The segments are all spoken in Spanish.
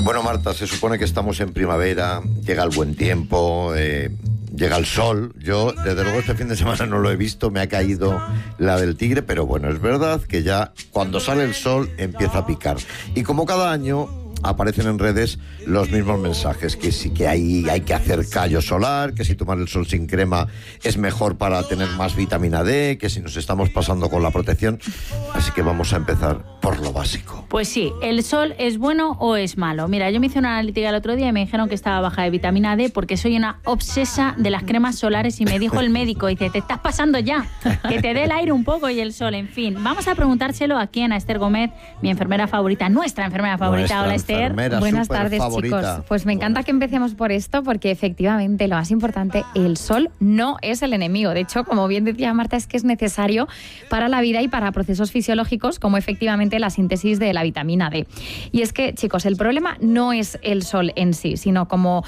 Bueno, Marta, se supone que estamos en primavera, llega el buen tiempo, llega el sol. Yo, desde luego, este fin de semana no lo he visto, me ha caído la del tigre, pero bueno, es verdad que ya cuando sale el sol empieza a picar. Y como cada año aparecen en redes los mismos mensajes, que sí que hay que hacer callo solar, que si tomar el sol sin crema es mejor para tener más vitamina D, que si nos estamos pasando con la protección. Así que vamos a empezar por lo básico. Pues sí, ¿el sol es bueno o es malo? Mira, yo me hice una analítica el otro día y me dijeron que estaba baja de vitamina D porque soy una obsesa de las cremas solares y me dijo el médico, dice, te estás pasando ya, que te dé el aire un poco y el sol, en fin. Vamos a preguntárselo aquí a Esther Gómez, mi enfermera favorita, nuestra enfermera favorita. Hola, Esther. Buenas tardes, favorita. Chicos. Pues me encanta que empecemos por esto porque efectivamente lo más importante, el sol no es el enemigo. De hecho, como bien decía Marta, es que es necesario para la vida y para procesos fisiológicos como efectivamente la síntesis de la vitamina D. Y es que, chicos, el problema no es el sol en sí, sino como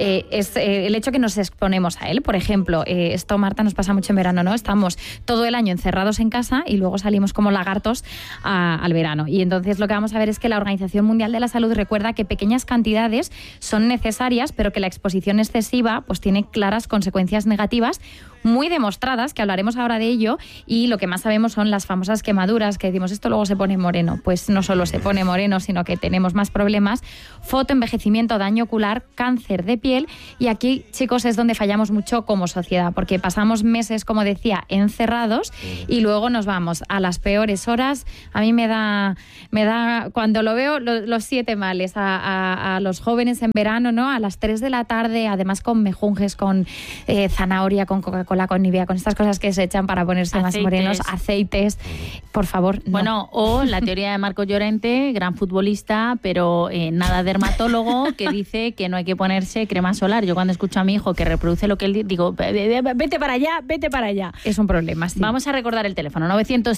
es el hecho que nos exponemos a él. Por ejemplo, esto, Marta, nos pasa mucho en verano, ¿no? Estamos todo el año encerrados en casa y luego salimos como lagartos al verano. Y entonces lo que vamos a ver es que la Organización Mundial de la Salud recuerda que pequeñas cantidades son necesarias, pero que la exposición excesiva pues tiene claras consecuencias negativas muy demostradas, que hablaremos ahora de ello, y lo que más sabemos son las famosas quemaduras, que decimos esto luego se pone moreno. Pues no solo se pone moreno, sino que tenemos más problemas, fotoenvejecimiento, daño ocular, cáncer de piel, y aquí, chicos, es donde fallamos mucho como sociedad, porque pasamos meses, como decía, encerrados y luego nos vamos a las peores horas. A mí me da cuando lo veo, los 7 males a los jóvenes en verano, ¿no? A las 3 de la tarde, además con mejunjes, con zanahoria, con Coca-Cola, con Nivea, con estas cosas que se echan para ponerse más morenos, aceites, por favor. No. Bueno, o la teoría de Marco Llorente, gran futbolista, pero nada dermatólogo, que dice que no hay que ponerse crema solar. Yo cuando escucho a mi hijo que reproduce lo que él dice, digo, vete para allá, vete para allá. Es un problema, sí. Vamos a recordar el teléfono,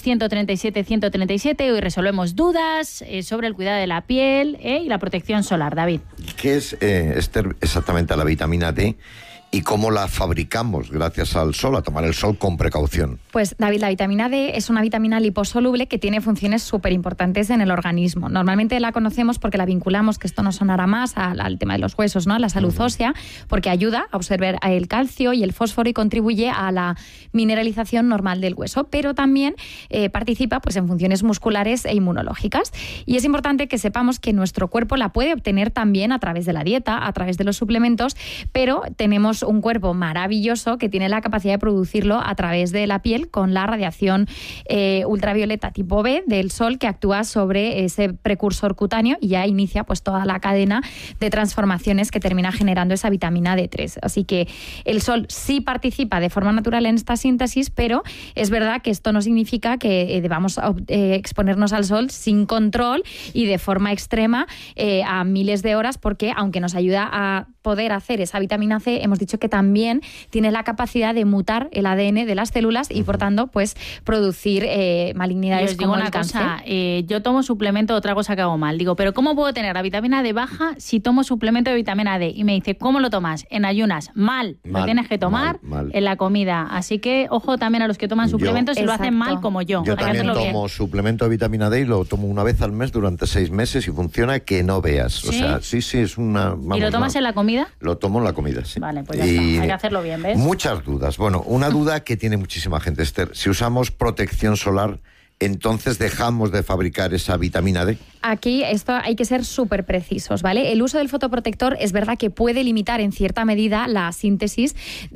900-137-137, hoy resolvemos dudas sobre el cuidado de la piel y la protección solar. David. ¿Qué es, Esther, exactamente la vitamina D? ¿Y cómo la fabricamos gracias al sol, a tomar el sol con precaución? Pues, David, la vitamina D es una vitamina liposoluble que tiene funciones súper importantes en el organismo. Normalmente la conocemos porque la vinculamos, que esto nos sonará más al tema de los huesos, ¿no? A la salud ósea, porque ayuda a absorber el calcio y el fósforo y contribuye a la mineralización normal del hueso, pero también participa pues, en funciones musculares e inmunológicas. Y es importante que sepamos que nuestro cuerpo la puede obtener también a través de la dieta, a través de los suplementos, pero tenemos un cuerpo maravilloso que tiene la capacidad de producirlo a través de la piel con la radiación ultravioleta tipo B del sol, que actúa sobre ese precursor cutáneo y ya inicia pues toda la cadena de transformaciones que termina generando esa vitamina D3. Así que el sol sí participa de forma natural en esta síntesis, pero es verdad que esto no significa que debamos exponernos al sol sin control y de forma extrema a miles de horas, porque aunque nos ayuda a poder hacer esa vitamina C, hemos dicho que también tiene la capacidad de mutar el ADN de las células y, por tanto, pues producir malignidades como el cáncer. Yo tomo suplemento, otra cosa que hago mal. Digo, ¿pero cómo puedo tener la vitamina D baja si tomo suplemento de vitamina D? Y me dice, ¿cómo lo tomas? En ayunas. Mal. Lo tienes que tomar en la comida. Así que, ojo también a los que toman suplementos y lo hacen mal como yo. Yo también tomo suplemento de vitamina D y lo tomo una vez al mes durante 6 meses y funciona que no veas. ¿Sí? O sea, sí, es una... Vamos, ¿y lo tomas en la comida? Lo tomo en la comida, sí. Vale, pues ya está. Hay que hacerlo bien, ¿ves? Muchas dudas. Bueno, una duda que tiene muchísima gente, Esther. Si usamos protección solar, entonces dejamos de fabricar esa vitamina D. Aquí esto hay que ser súper precisos, ¿vale? El uso del fotoprotector es verdad que puede limitar en cierta medida la síntesis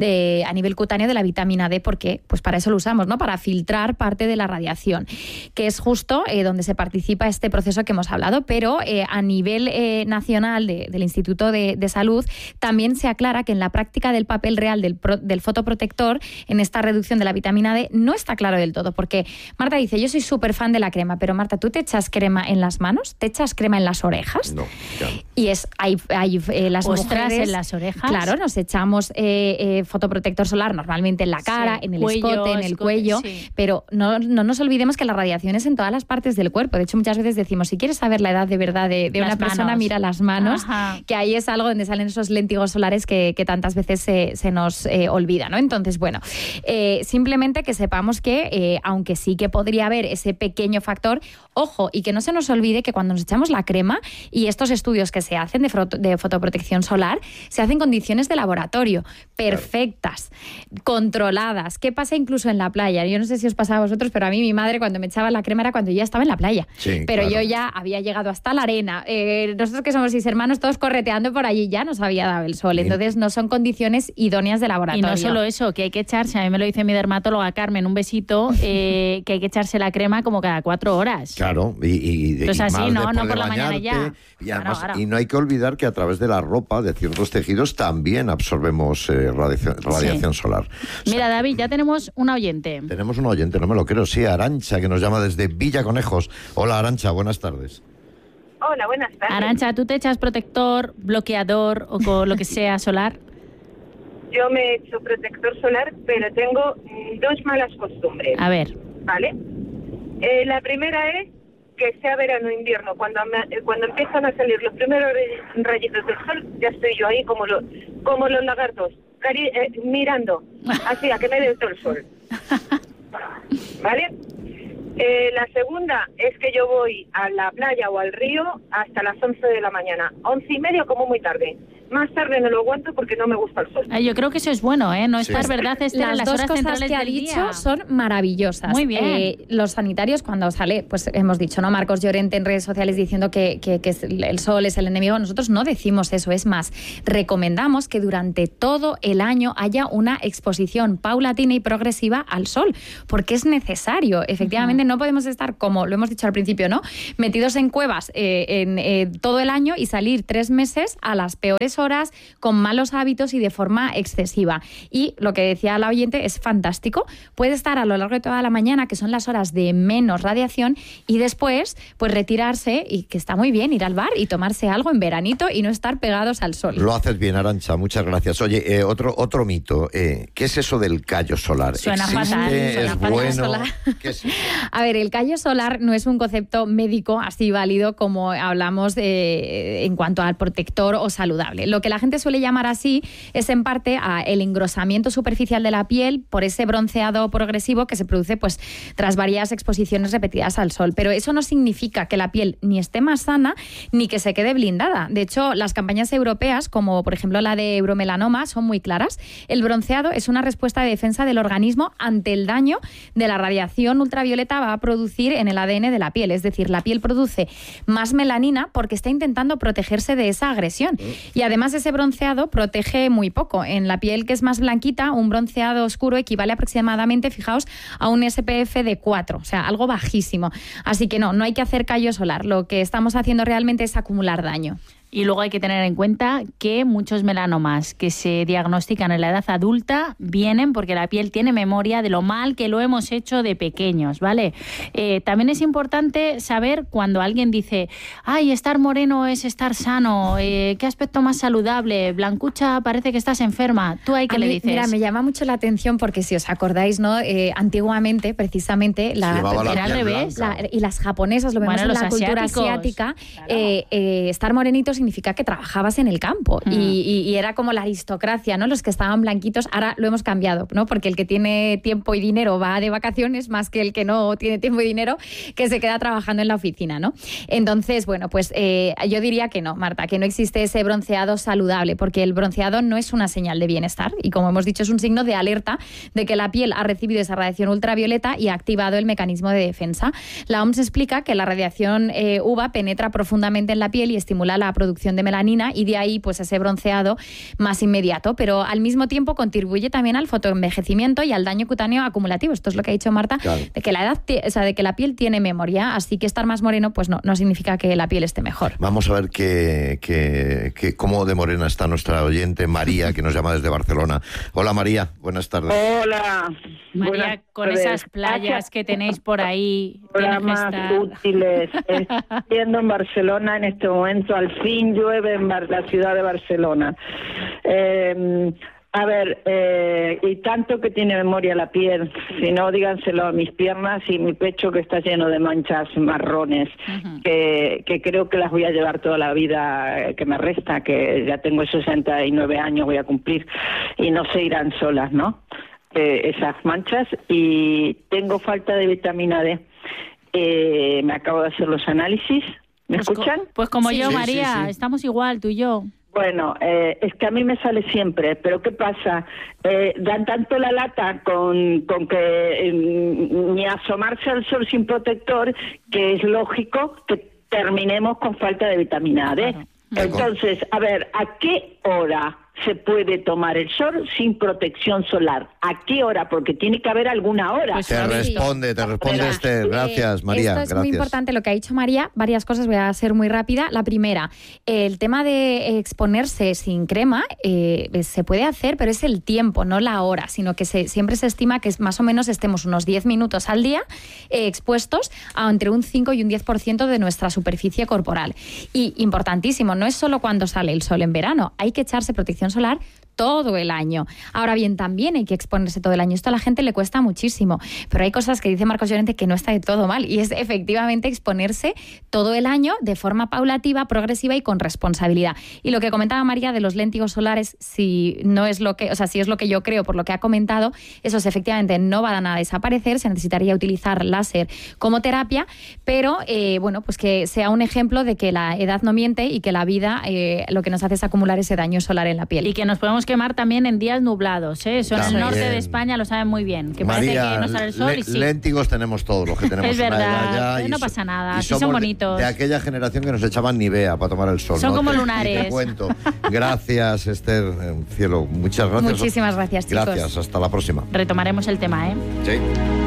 a nivel cutáneo de la vitamina D, porque pues para eso lo usamos, ¿no? Para filtrar parte de la radiación, que es justo donde se participa este proceso que hemos hablado, pero a nivel nacional del Instituto de Salud también se aclara que en la práctica del papel real del fotoprotector en esta reducción de la vitamina D no está claro del todo, porque Marta dice, yo soy súper fan de la crema, pero Marta, ¿tú te echas crema en las manos? ¿Te echas crema en las orejas? No, ya. Y hay las ostras mujeres, en las orejas. Claro, nos echamos fotoprotector solar normalmente en la cara, en el escote, en el cuello, sí. Pero no nos olvidemos que la radiación es en todas las partes del cuerpo. De hecho, muchas veces decimos, si quieres saber la edad de verdad de una persona, mira las manos. Ajá. Que ahí es algo donde salen esos léntigos solares que tantas veces se nos olvida, ¿no? Entonces, bueno, simplemente que sepamos que, aunque sí que podría haber ese pequeño factor, ojo, y que no se nos olvide que cuando nos echamos la crema y estos estudios que se hacen de fotoprotección solar, se hacen condiciones de laboratorio perfectas, controladas. ¿Qué pasa incluso en la playa? Yo no sé si os pasa a vosotros, pero a mí mi madre cuando me echaba la crema era cuando yo ya estaba en la playa. Sí, pero claro. yo ya había llegado hasta la arena. Nosotros que somos 6 hermanos, todos correteando por allí, ya nos había dado el sol. Entonces no son condiciones idóneas de laboratorio. Y no solo eso, que hay que echarse, a mí me lo dice mi dermatóloga Carmen, un besito, que hay que echarse la crema como cada 4 horas. Claro, y Pues así, más no después por de la mañana bañarte. ya. Y además, Claro. y no hay que olvidar que a través de la ropa, de ciertos tejidos, también absorbemos radiación solar. Mira, David, ya tenemos una oyente. Tenemos un oyente, no me lo creo, sí, Arantxa, que nos llama desde Villa Conejos. Hola, Arantxa, buenas tardes. Hola, buenas tardes. Arantxa, ¿tú te echas protector, bloqueador o con lo que sea solar? Yo me he hecho protector solar, pero tengo 2 malas costumbres. A ver. ¿Vale? La primera es que sea verano o invierno, cuando empiezan a salir los primeros rayitos del sol, ya estoy yo ahí como los lagartos, mirando, así a que me dé todo el sol. ¿Vale? La segunda es que yo voy a la playa o al río hasta las 11 de la mañana, 11:30 como muy tarde. Más tarde no lo aguanto porque no me gusta el sol. Yo creo que eso es bueno, ¿eh? No Sí. estar, ¿verdad, Esther? En Las las dos horas cosas centrales que ha del dicho día. son maravillosas. Muy bien. Los sanitarios, cuando sale, pues hemos dicho, ¿no? Marcos Llorente en redes sociales diciendo que el sol es el enemigo. Nosotros no decimos eso. Es más, recomendamos que durante todo el año haya una exposición paulatina y progresiva al sol, porque es necesario. Efectivamente, no podemos estar, como lo hemos dicho al principio, ¿no? Metidos en cuevas todo el año y salir 3 meses a las peores horas, con malos hábitos y de forma excesiva. Y lo que decía la oyente es fantástico. Puede estar a lo largo de toda la mañana, que son las horas de menos radiación, y después pues retirarse, y que está muy bien ir al bar y tomarse algo en veranito y no estar pegados al sol. Lo haces bien, Arantxa, muchas gracias. Oye, otro mito, ¿qué es eso del callo solar? Suena ¿Existe? fatal, ¿Es suena fatal. bueno? Solar. ¿Qué es eso? A ver, el callo solar no es un concepto médico así válido como hablamos en cuanto al protector o saludable. Lo que la gente suele llamar así es en parte el engrosamiento superficial de la piel por ese bronceado progresivo que se produce pues tras varias exposiciones repetidas al sol. Pero eso no significa que la piel ni esté más sana ni que se quede blindada. De hecho, las campañas europeas, como por ejemplo la de Euromelanoma, son muy claras. El bronceado es una respuesta de defensa del organismo ante el daño de la radiación ultravioleta va a producir en el ADN de la piel. Es decir, la piel produce más melanina porque está intentando protegerse de esa agresión. Y además ese bronceado protege muy poco. En la piel que es más blanquita, un bronceado oscuro equivale aproximadamente, fijaos, a un SPF de 4, o sea, algo bajísimo. Así que no hay que hacer callo solar. Lo que estamos haciendo realmente es acumular daño. Y luego hay que tener en cuenta que muchos melanomas que se diagnostican en la edad adulta vienen porque la piel tiene memoria de lo mal que lo hemos hecho de pequeños, ¿vale? También es importante saber cuando alguien dice, ay, estar moreno es estar sano, qué aspecto más saludable, Blancucha, parece que estás enferma. ¿Tú ahí qué le dices? Mira, me llama mucho la atención porque si os acordáis, ¿no? Antiguamente, precisamente, era al revés. y las japonesas, lo vemos en los la cultura asiática, estar morenito significa que trabajabas en el campo y era como la aristocracia, ¿no? Los que estaban blanquitos. Ahora lo hemos cambiado, ¿no? Porque el que tiene tiempo y dinero va de vacaciones más que el que no tiene tiempo y dinero que se queda trabajando en la oficina, ¿no? Entonces, bueno, pues yo diría que no, Marta, que no existe ese bronceado saludable, porque el bronceado no es una señal de bienestar y, como hemos dicho, es un signo de alerta de que la piel ha recibido esa radiación ultravioleta y ha activado el mecanismo de defensa. La OMS explica que la radiación UVA penetra profundamente en la piel y estimula la producción de melanina, y de ahí pues ese bronceado más inmediato, pero al mismo tiempo contribuye también al fotoenvejecimiento y al daño cutáneo acumulativo. Esto es lo que ha dicho Marta, claro, de que la edad, de que la piel tiene memoria, así que estar más moreno pues no significa que la piel esté mejor. Vamos a ver cómo de morena está nuestra oyente María, que nos llama desde Barcelona. Hola, María, buenas tardes. Hola. María, con esas playas que tenéis por ahí, programas útiles. Estoy viendo en Barcelona en este momento, al fin llueve en la ciudad de Barcelona. A ver, y tanto que tiene memoria la piel, si no, díganselo a mis piernas y mi pecho, que está lleno de manchas marrones, que creo que las voy a llevar toda la vida que me resta, que ya tengo 69 años, voy a cumplir, y no se irán solas, ¿no? Esas manchas, y tengo falta de vitamina D. Me acabo de hacer los análisis ¿Me escuchan? Pues como Sí. yo, Sí, María, sí. estamos igual, tú y yo. Bueno, es que a mí me sale siempre, pero ¿qué pasa? Dan tanto la lata con que ni asomarse al sol sin protector, que es lógico que terminemos con falta de vitamina D. Claro. Entonces, a ver, ¿a qué hora se puede tomar el sol sin protección solar? ¿A qué hora? Porque tiene que haber alguna hora. Pues Te responde Mira, Esther. Gracias, María. Esto es gracias. muy importante lo que ha dicho María. Varias cosas, voy a ser muy rápida. La primera, el tema de exponerse sin crema se puede hacer, pero es el tiempo, no la hora, sino que siempre se estima que más o menos estemos unos 10 minutos al día expuestos a entre un 5 y un 10% de nuestra superficie corporal. Y importantísimo, no es solo cuando sale el sol en verano, hay que echarse protección solar todo el año. Ahora bien, también hay que exponerse todo el año. Esto a la gente le cuesta muchísimo, pero hay cosas que dice Marcos Llorente que no está de todo mal, y es efectivamente exponerse todo el año de forma paulativa, progresiva y con responsabilidad. Y lo que comentaba María de los léntigos solares, si es lo que yo creo por lo que ha comentado, esos efectivamente no van a desaparecer, se necesitaría utilizar láser como terapia, pero pues que sea un ejemplo de que la edad no miente y que la vida lo que nos hace es acumular ese daño solar en la piel. Y que nos podemos quemar también en días nublados, ¿eh? Eso en el También. norte de España lo saben muy bien, que María, parece que no sale el sol y sí. léntigos tenemos todos los que tenemos Es una verdad, edad ya. no pasa nada, y sí son somos bonitos. De aquella generación que nos echaban Nivea para tomar el sol. Son ¿no? como Te lunares. cuento. Gracias, Esther, cielo. Muchas gracias. Muchísimas gracias, chicos. Gracias, hasta la próxima. Retomaremos el tema, ¿eh? Sí.